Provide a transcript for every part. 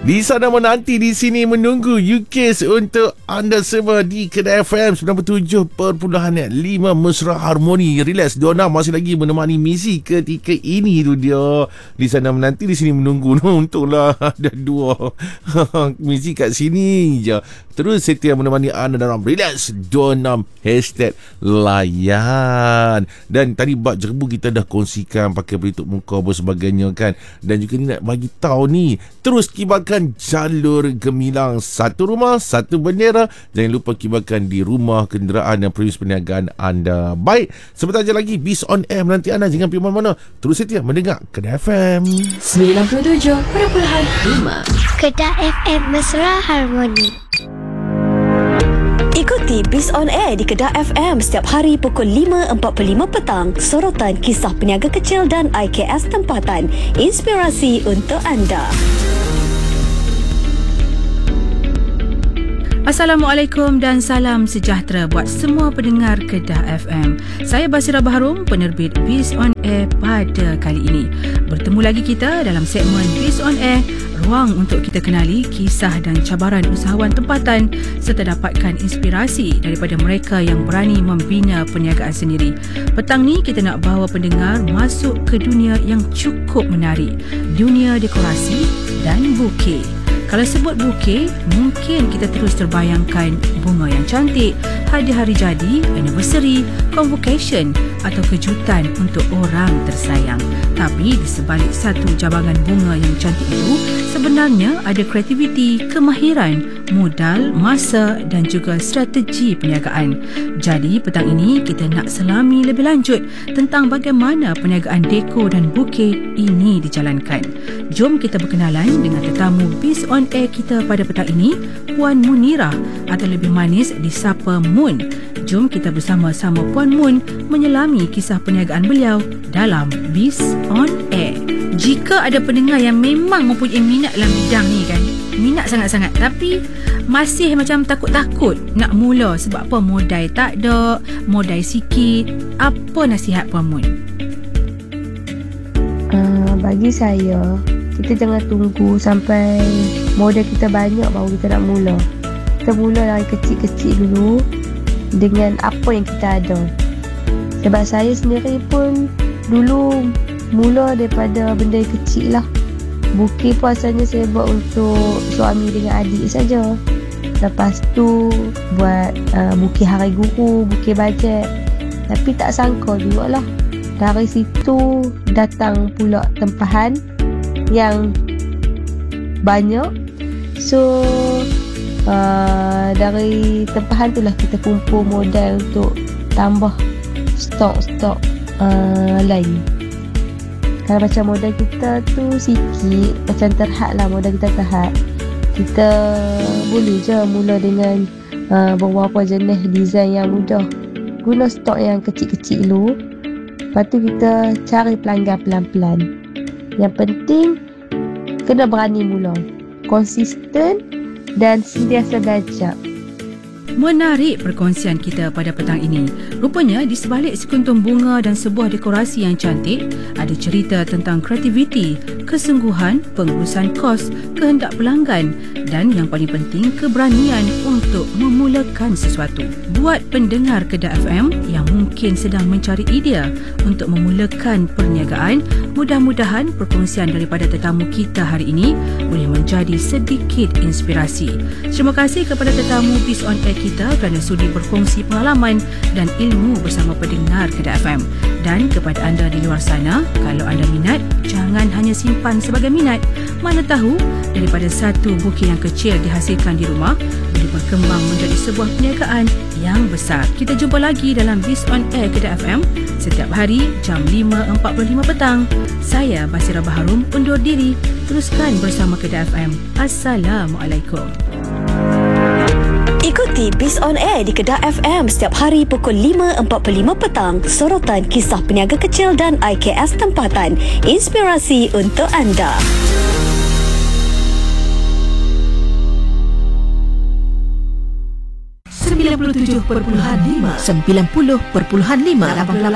Di sana menanti, di sini menunggu UKIS untuk anda semua di Kedah FM 97.5 Mesra Harmoni. Relax, Dona masih lagi menemani misi ketika ini tu dia. Di sana menanti, di sini menunggu. Untunglah ada dua misi kat sini je. Terus setia menemani anda dalam Relax Dona #layan. Dan tadi bab jerbu kita dah kongsikan pakai pelitup muka apa sebagainya kan. Dan juga ni nak bagi tahu ni, terus kibarkan jalur gemilang, satu rumah satu bendera. Jangan lupa kibarkan di rumah, kenderaan dan premis perniagaan anda. Baik, sebentar je lagi Bis on Air menanti anda. Jangan pergi mana-mana, terus setia mendengar Kedah FM 97.5 Kedah FM Mesra Harmoni. Ikuti Bis on Air di Kedah FM setiap hari pukul 5.45 petang. Sorotan kisah peniaga kecil dan IKS tempatan. Inspirasi untuk anda. Assalamualaikum dan salam sejahtera buat semua pendengar Kedah FM. Saya Basira Baharum, penerbit Biz on Air pada kali ini. Bertemu lagi kita dalam segmen Biz on Air, ruang untuk kita kenali kisah dan cabaran usahawan tempatan serta dapatkan inspirasi daripada mereka yang berani membina perniagaan sendiri. Petang ni kita nak bawa pendengar masuk ke dunia yang cukup menarik, dunia dekorasi dan bukit. Kalau sebut bukit, mungkin kita terus terbayangkan bunga yang cantik, hadiah hari jadi, anniversary, convocation atau kejutan untuk orang tersayang. Tapi di sebalik satu jabangan bunga yang cantik itu, sebenarnya ada kreativiti, kemahiran, modal, masa dan juga strategi perniagaan. Jadi petang ini kita nak selami lebih lanjut tentang bagaimana perniagaan dekor dan bukit ini dijalankan. Jom kita berkenalan dengan tetamu Biz on Air kita pada petang ini, Puan Munirah atau lebih manis disapa Mun. Jom kita bersama-sama Puan Mun menyelami kisah perniagaan beliau dalam Biz on Air. Jika ada pendengar yang memang mempunyai minat dalam bidang ni kan, minat sangat-sangat, tapi masih macam takut-takut nak mula sebab apa, modal tak ada, modal sikit, apa nasihat Puan Mun? Bagi saya, kita jangan tunggu sampai modal kita banyak baru kita nak mula. Kita mula dari kecil-kecil dulu dengan apa yang kita ada. Sebab saya sendiri pun dulu mula daripada benda yang kecil lah. Bukit pun asalnya saya buat untuk suami dengan adik saja. Lepas tu buat bukit hari guru, bukit bajet. Tapi tak sangka jugalah, dari situ datang pula tempahan yang banyak. So dari tempahan tu lah kita kumpul modal untuk tambah stok-stok lain. Kalau macam modal kita tu sikit, macam terhad lah, modal kita terhad, kita boleh je mula dengan beberapa jenis design yang mudah. Guna stok yang kecil-kecil dulu. Lepas tu kita cari pelanggan pelan-pelan. Yang penting kena berani mula, konsisten dan sentiasa belajar. Menarik perkongsian kita pada petang ini. Rupanya di sebalik sekuntum bunga dan sebuah dekorasi yang cantik, ada cerita tentang kreativiti, kesungguhan, pengurusan kos, kehendak pelanggan dan yang paling penting, keberanian untuk memulakan sesuatu. Buat pendengar Kedah FM yang mungkin sedang mencari idea untuk memulakan perniagaan, mudah-mudahan perkongsian daripada tetamu kita hari ini boleh menjadi sedikit inspirasi. Terima kasih kepada tetamu Biz on Air kita kerana sudi berkongsi pengalaman dan ilmu bersama pendengar Kedah FM. Dan kepada anda di luar sana, kalau anda minat, jangan hanya simpan sebagai minat. Mana tahu daripada satu bukit yang kecil dihasilkan di rumah boleh berkembang menjadi sebuah perniagaan yang besar. Kita jumpa lagi dalam Biz on Air Kedah FM setiap hari jam 5.45 petang. Saya Basira Baharum undur diri. Teruskan bersama Kedah FM. Assalamualaikum. Ikuti Biz on Air di Kedah FM setiap hari pukul 5.45 petang. Sorotan kisah peniaga kecil dan IKS tempatan. Inspirasi untuk anda. 97.5, 90.5,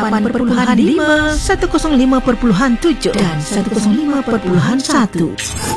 88.5, 105.7 dan 105.1.